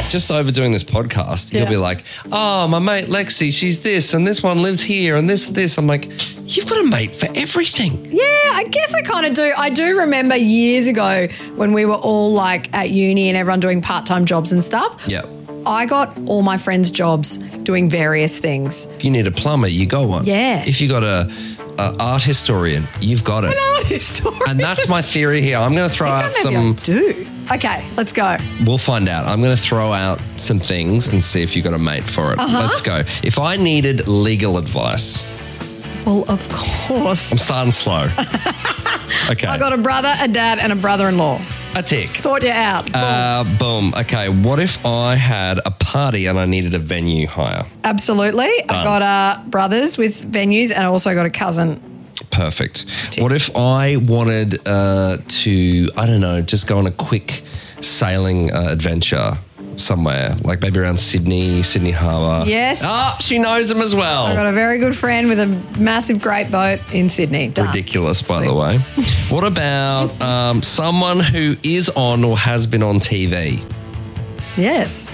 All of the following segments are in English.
just over doing this podcast, Yeah. he'll be like, oh, my mate Lexi, she's this, and this one lives here, and this. I'm like, you've got a mate for everything. Yeah, I guess I kind of do. I do remember years ago when we were all like at uni and everyone doing part-time jobs and stuff. Yeah. I got all my friends' jobs doing various things. If you need a plumber, you got one. Yeah. If you got a art historian, you've got it. An art historian. And that's my theory here. I'm going to throw out Maybe some... I do. Okay, let's go. We'll find out. I'm going to throw out some things and see if you got a mate for it. Let's go. If I needed legal advice, Well, of course. I'm starting slow. Okay. I got a brother, a dad, and a brother-in-law. a tick. Sort you out. Boom. Okay. What if I had a party and I needed a venue hire? Absolutely. I got brothers with venues, and I also got a cousin. Perfect. What if I wanted to, I don't know, just go on a quick sailing adventure somewhere, like maybe around Sydney Harbour? Yes. Ah, she knows them as well. I got a very good friend with a massive great boat in Sydney. Done. Ridiculous, by the way. What about someone who is on or has been on TV? Yes.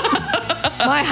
My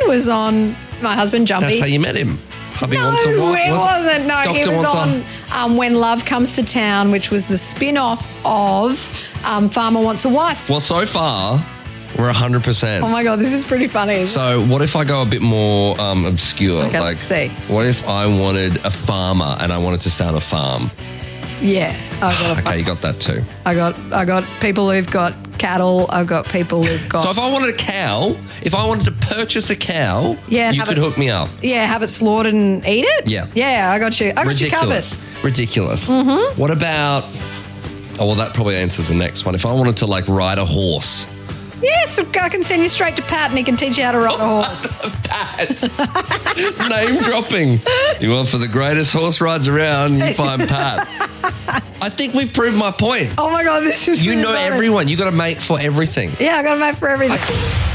husband Jumpy. That's how you met him. Hubby wants a No, wife. it wasn't. No, he Doctor was wants on When Love Comes to Town, which was the spin-off of Farmer Wants a Wife. Well, so far, we're 100%. Oh my God, this is pretty funny. So what if I go a bit more obscure? Okay, like, let's see. What if I wanted a farmer and I wanted to start a farm? Yeah, Okay, you got that too. I got people who've got cattle. I've got people who've got. So if I wanted a cow, if I wanted to purchase a cow, Yeah, you have could it- hook me up. Yeah, have it slaughtered and eat it? Yeah. Yeah, I got you. I got you covered. Ridiculous. Mm-hmm. What about... Oh, well, that probably answers the next one. If I wanted to, like, ride a horse. Yes, I can send you straight to Pat and he can teach you how to ride a horse. Pat. Name dropping. You want for the greatest horse rides around, you find Pat. I think we've proved my point. Oh my God, this is You really know funny. everyone. You got a mate for everything. Yeah, I got a mate for everything.